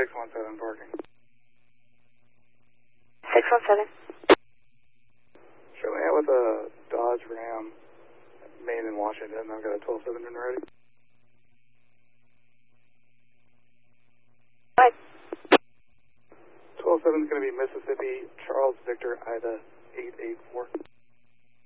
617 parking. 617. Show me out with a Dodge Ram, Maine and Washington. I've got a 12-7 in ready. What? 12-7 is going to be Mississippi, Charles Victor, Ida 884.